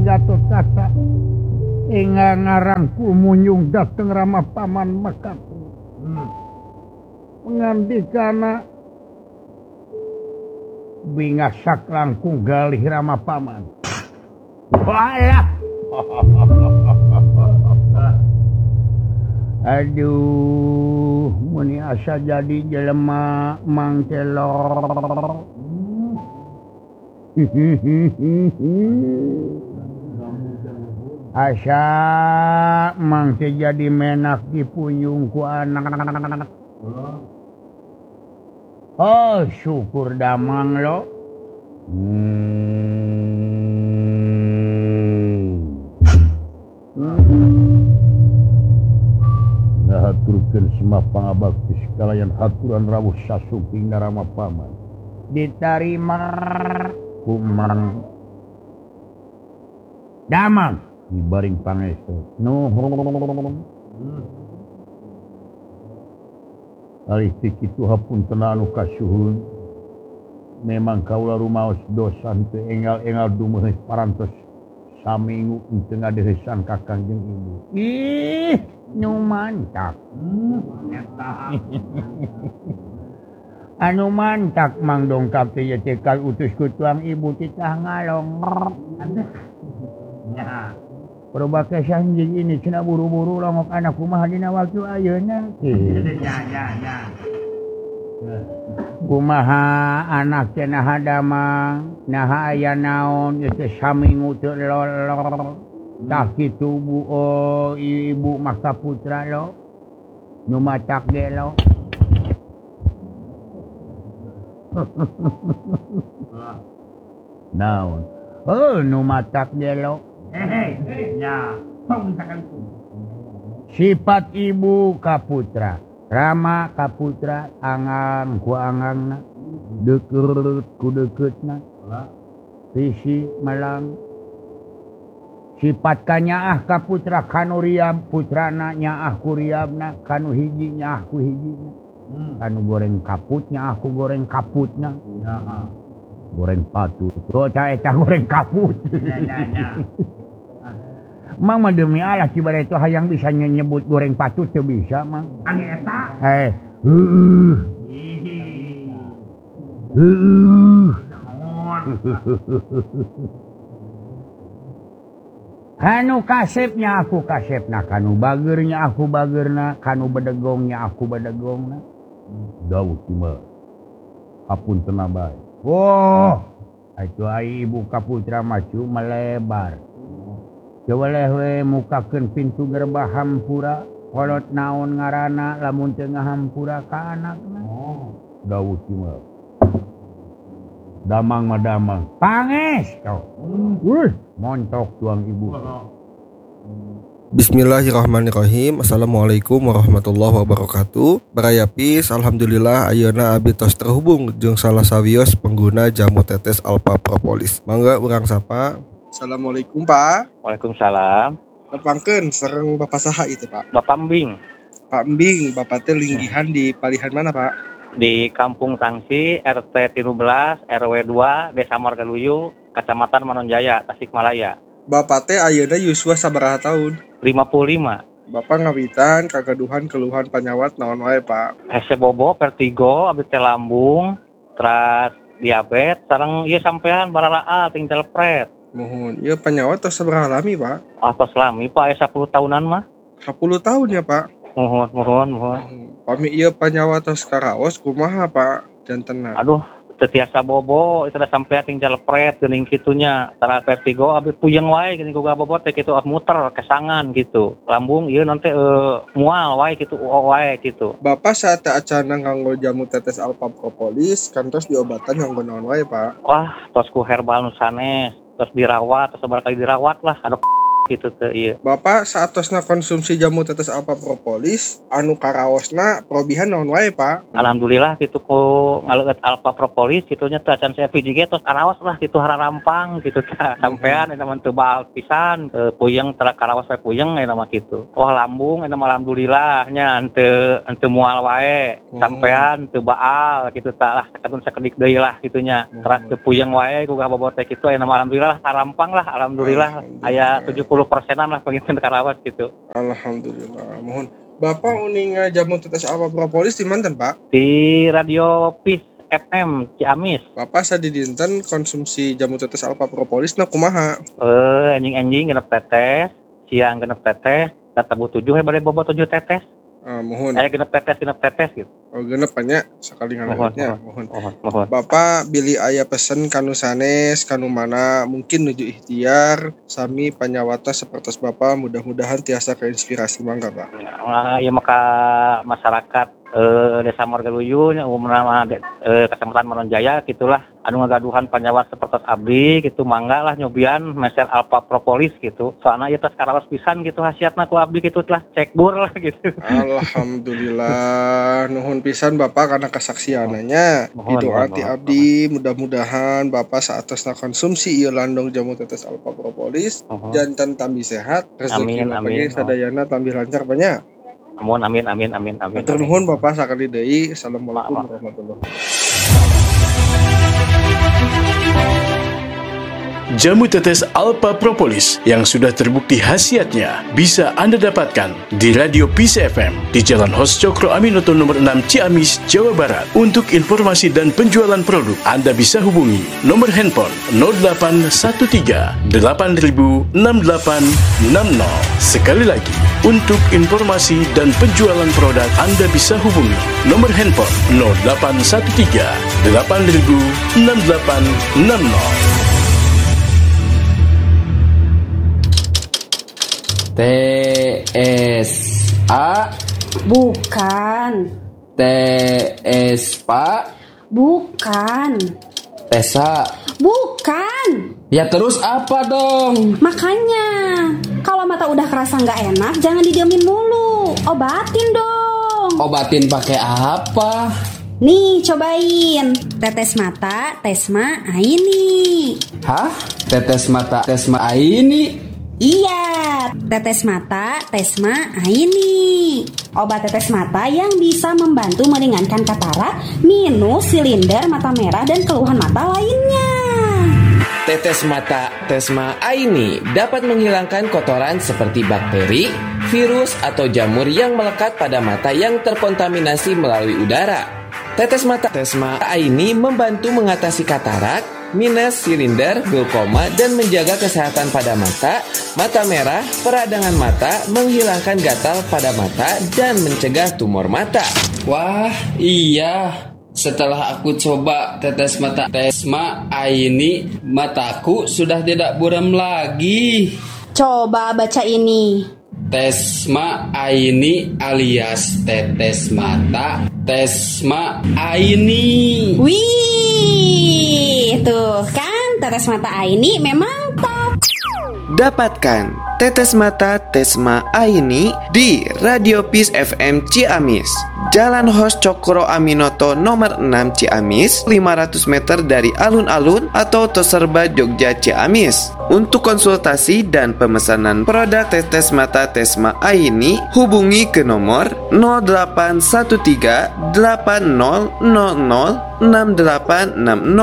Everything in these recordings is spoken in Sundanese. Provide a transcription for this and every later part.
Gatot Kaca ngarang kumunyung dateng Rama Paman Mekat mengandikana bingasak langkung galih Rama Paman. Walah. Aduh, muni asa jadi jelema mang celor. Asa mang jadi menak dipuyung ku anak. Oh, syukur damang lo. Ngahaturkeun semua pangabakti sekalian haturan rawuh sasuping Rama Paman. Diterima ku Mang Damang dibaring pangestu. Nuhun. Alih ti kitu hapunten anu kasuhun. Memang kaula rumaos dosa teu enggal-enggal dumeuh parantos saminggu teu ngadehesan ka Kangjeng Ibu. Ih, nu mantap. Anu mantak Mang dongkap teh ye teh kal utus ku tuang ibu titah ngalong. Ya. Proba kesan jeung ini cenah buru-buru longok anak kumaha dina waktu ayeuna. Ya. Kumaha anak teh naha damang, naha aya naon ieu teh samingu teu lolor. Tah kitu Bu ibu maka putra lo. Nu matak ge lo. Naon? Oh, nu matak ge lo. Ya. Sifat ibu ka putra, Rama ka putra, angang ku angangna, deukeut ku deukeutna, risi melang. Sifat ka nyaah ka putra kanu riab, putrana nyaah ku riabna, kanu hiji nyaah ku hijina. Kanu goreng kaput nyaah ku goreng kaputna. Goreng patut. Oh, eta goreng kaput. Ya. Mang mah demi Allah cibare itu hayang bisa nyebut goreng patut teu bisa Mang. Anu eta? Kanu kasepnya aku kasepna, kanu bageurnya aku bageurna, kanu bedegongnya aku bedegongna. Dawuh cuma hapunten bae. Woh, atuh ai ibu ka putra maju melebar. Jawaleh we mukakeun pintu gerbah hampura, kolot naon ngaranna lamun teu ngahampura ka anakna. Dawuh cuma. Damang mah damang. Panges toh. Montok tuang ibu. Bismillahirrahmanirrahim. Assalamualaikum warahmatullahi wabarakatuh. Barayapis, alhamdulillah ayeuna abdi tos terhubung jeung salah sawios pengguna jamu tetes Alpha Propolis. Mangga urang sapa. Assalamualaikum Pak. Waalaikumsalam. Nepangkeun sareng Bapak saha itu Pak? Bapak Mbing. Pak Mbing, Bapak teh linggihan di palihan mana Pak? Di Kampung Tangsi, RT 13, RW 2, Desa Margaluyu, Kecamatan Manonjaya, Tasikmalaya. Bapak teh ayeuna yuswa sabaraha tahun? 55. Bapak ngawitan kagaduhan keluhan panyawat naon wae Pak? Hese bobo, vertigo, abdi teh lambung, teras diabetes, sareng ieu sampean baralaa ting telepret. Mohon, ieu panyawat tos sabaraha lami Pak? Atos lami Pak, 10 tahunan mah. 10 tahun ya Pak? Mohon. Pami ieu panyawat tos karaos kumaha Pak? Jantenna. Aduh, teu tiasa bobo, itu da sampean ting telepret geuning kitunya. Tara vertigo abdi puyeng wae geuning boga bobo teh kitu muter kesangan gitu. Lambung ieu nanti mual wae kitu wae gitu. Bapak saat acana nganggo jamu tetes Alpha Propolis kantos diobatan nganggo naon wae Pak? Wah, tos ku herbal nu sanes, tos dirawat, tos sabar kali dirawat lah. Aduh gitu teh ieu. Bapak saatosna konsumsi jamu tetes alpha propolis anu karaosna probihan naon wae Pak? Alhamdulillah gitu ku ngaleueut alpha propolis gitu nya teh can saya PJG tos karaos lah gitu hararampang gitu teh. Sampean eta mah teu baal pisan, puyeng tara karaos we puyeng eta mah kitu. Wah lambung eta mah alhamdulillah nya henteu moal wae. Sampean teu baal gitu tah lah sakadun sakedik deui lah kitu nya. Tara teu puyeng wae ku gabobot teh kitu aya mah alhamdulillah harampang lah alhamdulillah aya 70%-an lah pengen karaos gitu. Alhamdulillah. Mohon Bapak uning jamu tetes alpha propolis di manten Pak? Di Radio Peace FM Ciamis. Bapak sadidinten konsumsi jamu tetes alpha propolis na kumaha? Anjing-anjing genep tetes, siang genep tetes, tabu 7 bade bobot 7 tetes. Mohon. Genep tetes gitu. Oh genep nya sakali ngaleutnya. Mohon. Bapak bilih aya pesen kanu sanes kanu mana mungkin nuju ikhtiar sami panyawata sapertos Bapak mudah-mudahan tiasa keinspirasi mangga Pak. Ya maka masyarakat Desa Margaluyu umumna Kecamatan Maronjaya gitulah anu ngagaduhan panyawat sapertos abdi gitu mangga lah nyobian meser alpha propolis gitu. Soalna ieu tos karaos pisan gitu hasiatna ku abdi gitu telah cekbur lah gitu. Alhamdulillah nuhun pisan Bapak karena kesaksiananya. Itu arti abdi mudah-mudahan Bapak saatosna konsumsi ieu landong jamu tetes alpha propolis janten tambi sehat rezeki Bapak sadayana tambi lancar banyak. Amin. Matur nuhun Bapak sakali deui. Assalamualaikum warahmatullahi Jamu tetes alpha propolis yang sudah terbukti khasiatnya bisa Anda dapatkan di Radio Peace FM di Jalan Hos Cokro Aminoto nomor 6 Ciamis, Jawa Barat. Untuk informasi dan penjualan produk, Anda bisa hubungi nomor handphone 0813 8000 6860. Sekali lagi, untuk informasi dan penjualan produk, Anda bisa hubungi nomor handphone 0813 8000 6860. TSA Bukan. TSPA Bukan. Tesa Bukan. Ya terus apa dong? Makanya kalau mata udah kerasa nggak enak jangan didiemin mulu, obatin dong. Obatin pakai apa? Nih cobain tetes mata Tesma Aini. Hah? Tetes mata Tesma Aini? Iya, tetes mata Tesma Aini. Obat tetes mata yang bisa membantu meringankan katarak, minus, silinder, mata merah, dan keluhan mata lainnya. Tetes mata Tesma Aini dapat menghilangkan kotoran seperti bakteri, virus, atau jamur yang melekat pada mata yang terkontaminasi melalui udara. Tetes mata Tesma Aini membantu mengatasi katarak, minus, silinder, glaukoma, dan menjaga kesehatan pada mata, mata merah, peradangan mata, menghilangkan gatal pada mata, dan mencegah tumor mata. Wah, iya. Setelah aku coba tetes mata Tesma Aini, mataku sudah tidak buram lagi. Coba baca ini. Tesma Aini alias tetes mata Tesma Aini. Wih, tuh kan tetes mata Aini memang top. Dapatkan tetes mata Tesma Aini di Radio Peace FM Ciamis, Jalan Hos Cokro Aminoto nomor 6 Ciamis, 500 meter dari alun-alun atau Toserba Jogja Ciamis. Untuk konsultasi dan pemesanan produk tetes mata Tesma Aini, hubungi ke nomor 0813 8000 6860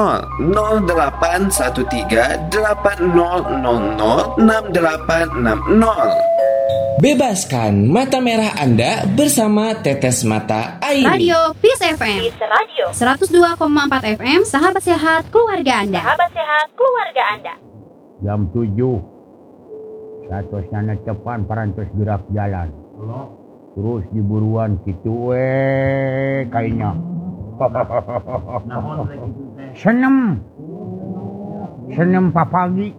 0813 8000 6860. Bebaskan mata merah Anda bersama tetes mata Aini. Radio Peace FM. Peace Radio 102,4 FM. Sahabat sehat keluarga Anda. Sahabat sehat keluarga Anda. Jam 7 satosna netepan parantos gerak jalan. Terus diburuan kitu kayaknya. Senem papagi.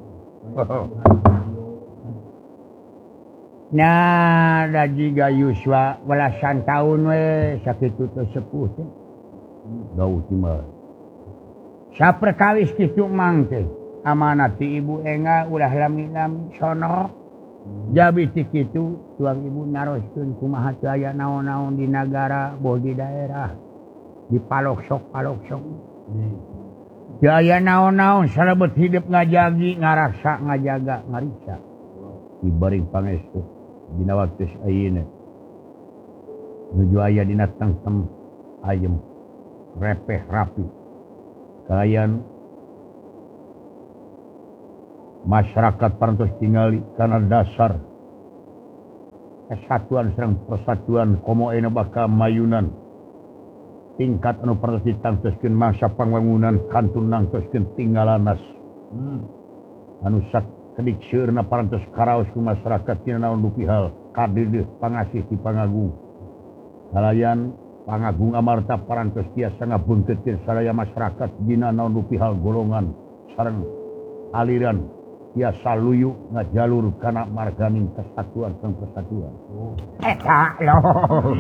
Nah, lagi gayuswa belasan tahun sakitu teh sepuh teh. Gau timah. Saperkawis kitu mang teh. amanat ti ibu enga ulah lami-lami sono. Jabi ti kitu tuang ibu naroskeun kumaha teu aya naon-naon di nagara boh di daerah. Di paloksok. Teu aya naon-naon salebet hidup ngajagi, ngaraksa, ngajaga, ngariksa. Dibering pangestu dina waktu ayeuna. Nuju aya dina tengtem ayem repeh rapi. Kalian masyarakat parantos tingali karena dasar kesatuan sareng persatuan komo ena bakal mayunan tingkat anu parantos ditangtoskeun mangsa pangwangunan kantun nangtoskeun tinggalanas anu sakedik seueurna parantos karaos ku masyarakat tina naon dupihal kadeudeut pangasih ti Pangagung. Kalayan Pangagung amarta parantos tiasa ngabeungkeutkeun sadaya masyarakat dina naon dupihal golongan sareng aliran tiasa luyu ngajalur kana marganing kesatuan sareng persatuan. Eta loh.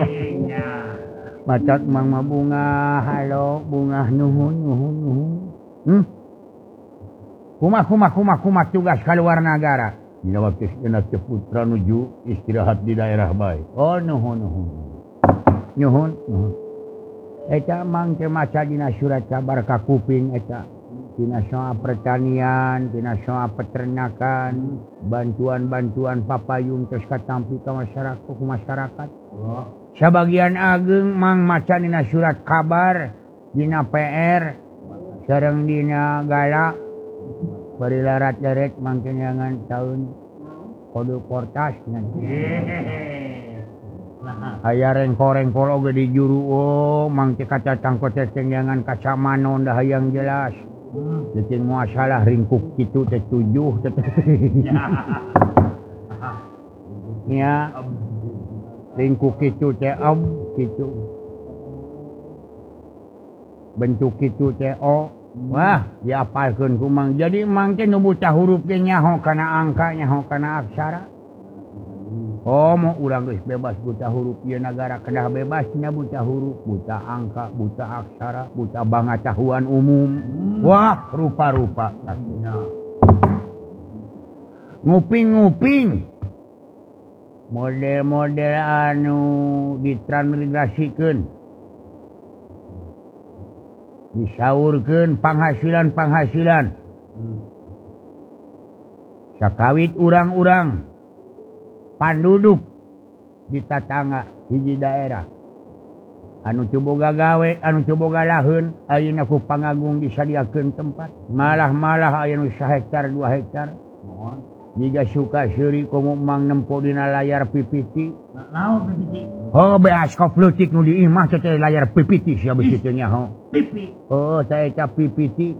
Macat mang bunga, halo bunga nuhun. Kumaha tugas kaluar negara. Dina waktu sejenak putra nuju istirahat di daerah bae. Oh nuhun. Eta mang teu maca dina surat kabar ka kuping eta. Dina soal pertanian, dina soal peternakan, bantuan papayun terus katampi ka masyarakat. Sebagian ageng mang maca dina surat kabar, dina PR, sareng dina gala, bari larat-laret mang kenyangan tahun kode portas nanti. Aya rengko-rengkol oge di juru mang teh kaca tangkot kenyangan kaca manon dah hayang jelas. Jadi masalah ringkuk kitu teh 7 teh. Ya. Ringkuk kitu teh kitu. Bentuk kitu teh wah, diapalkeun ku mang. Jadi mang teh nu buta huruf ge nyaho kana angka, nyaho kana aksara. Mau urang geus bebas buta huruf ieu nagara kedah bebasnya buta huruf, buta angka, buta aksara, buta pengetahuan umum. Wah, rupa-rupa kasihnya. Nguping. Model-model anu ditransmigrasikeun. Disaurkeun penghasilan. Sakawit urang-urang panduduk di tatangga hiji daerah anu teu boga gawe, anu teu boga laheun, ayeuna ku Pangagung disadiakeun tempat. Malah aya nu 1 hektar 2 hektar. Jika suka seuri komo mang nempo dina layar PPT. Naon PPT? Bioskop leutik nu di imah teh layar PPT sia beusi teh nyaho. Teh eta PPT.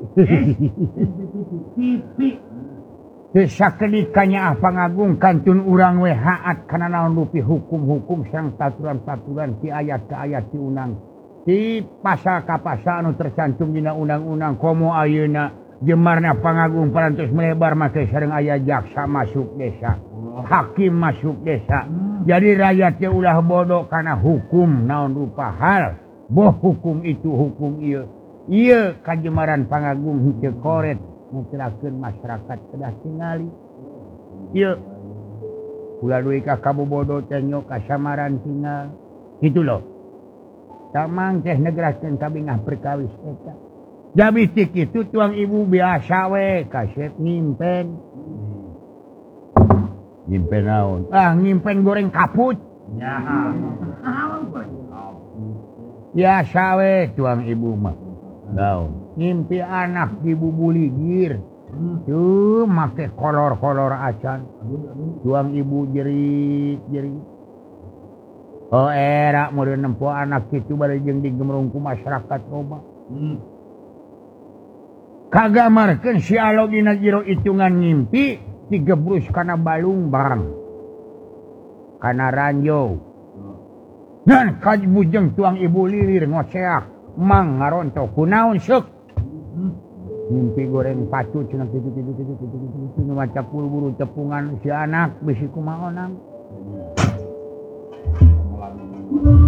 Sakedik kanyaah Pangagung kantun urang we haat kana naon rupi hukum-hukum sareng taturan-taturan ti ayat ka ayat ti undang ti pasal ka pasal anu tercantum dina undang-undang komo ayeuna jemarna Pangagung parantos melebar make sareng aya jaksa masuk desa, hakim masuk desa. Jadi rakyat teh ulah bodoh kana hukum naon rupa hal boh hukum itu hukum ieu kajemaran Pangagung henteu koret ngecerakeun masyarakat kedah tingali. Ieu ulah duwi ka kabobodo teh nya kasamaran tinggal. Kitu loh. Tamang teh negrakeun kabingah perkawis eta. Jabi ti kitu tuang ibu biasa we kasep nyimpen. Nyimpen naon? Nyimpen goreng kaput. Biasa we tuang ibu mah. Naon? Ngimpi anak dibubuli gir. Tuh make kolor-kolor acan. Tuang ibu jerit. Era mau nempo anak itu bari jeung digemrung ku masyarakat loba. Kagamarkeun si alo dina jero hitungan ngimpi digebrus kana balung barang. Kana ranjau. Dan kajbujeng tuang ibu lilir ngoceak. Mang ngaronto kunaon seuk. Ngimpi goreng pacut cenah kitu maca buru tepungan si anak bisi kumaonang.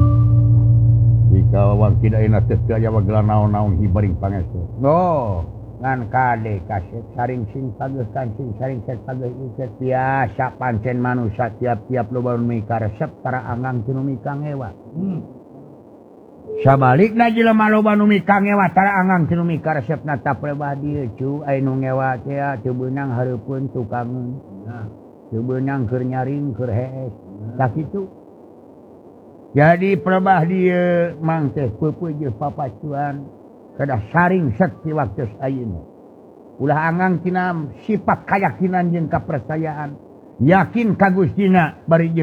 Jika wang tidak enak teh aya wagala naon-naon hibaring pangestu. ngan kade kasep saring sing pageuh kancing saring set pageuh ieu biasa pancen manusia tiap-tiap loba nu mika resep tara anggang teu nu mika ngewa. Sabalikna jelema loba nu mika ngewa tara anggang teu nu mika resepna taprebah dieu cu aya nu ngewa teh teu beunang hareupeun tukangeun. Teu beunang keur nyaring keur hees. Sakitu. Jadi perebah dieu mang teh peupeuh jeung papacuan kedah saring sekti waktu ayeuna. Ulah anggang tina sifat keyakinan jeung kepercayaan. Yakin ka Gustina bari